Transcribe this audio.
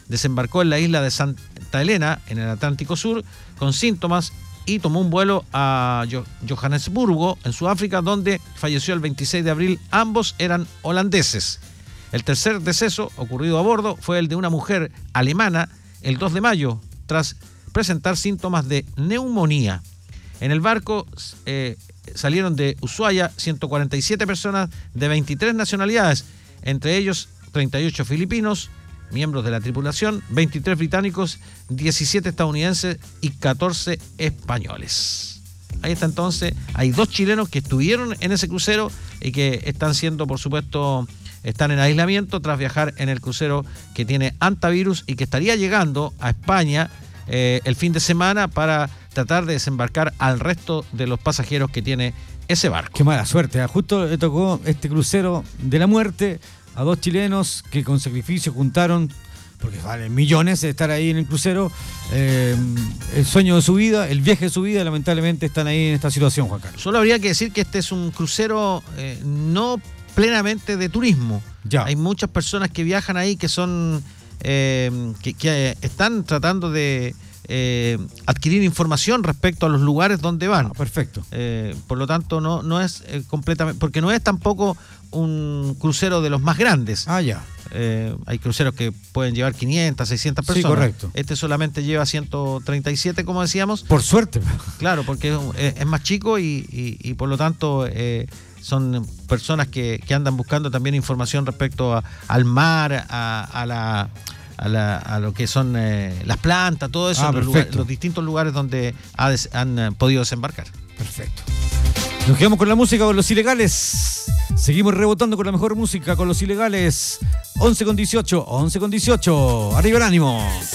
desembarcó en la isla de Santa Elena, en el Atlántico Sur, con síntomas y tomó un vuelo a Johannesburgo, en Sudáfrica, donde falleció el 26 de abril. Ambos eran holandeses. El tercer deceso ocurrido a bordo fue el de una mujer alemana el 2 de mayo, tras presentar síntomas de neumonía. En el barco salieron de Ushuaia 147 personas de 23 nacionalidades, entre ellos 38 filipinos, miembros de la tripulación, 23 británicos, 17 estadounidenses y 14 españoles. Ahí está entonces, hay 2 chilenos que estuvieron en ese crucero y que están siendo, por supuesto, están en aislamiento tras viajar en el crucero que tiene hantavirus y que estaría llegando a España el fin de semana para tratar de desembarcar al resto de los pasajeros que tiene ese barco. Qué mala suerte, ¿eh? Justo le tocó este crucero de la muerte a 2 chilenos que con sacrificio juntaron, porque valen millones de estar ahí en el crucero, el sueño de su vida, el viaje de su vida, lamentablemente están ahí en esta situación, Juan Carlos. Solo habría que decir que este es un crucero no plenamente de turismo. Ya. Hay muchas personas que viajan ahí que son que están tratando de adquirir información respecto a los lugares donde van. Perfecto. Por lo tanto, no es completamente, porque no es tampoco un crucero de los más grandes. Ya. Hay cruceros que pueden llevar 500, 600 personas. Sí, correcto. Este solamente lleva 137, como decíamos. Por suerte. Claro, porque es más chico y por lo tanto son personas que andan buscando también información respecto al mar, a lo que son las plantas, todo eso, los distintos lugares donde han podido desembarcar. Perfecto. Nos quedamos con la música, con Los Ilegales. Seguimos rebotando con la mejor música, con Los Ilegales. 11 con 18. Arriba el ánimo.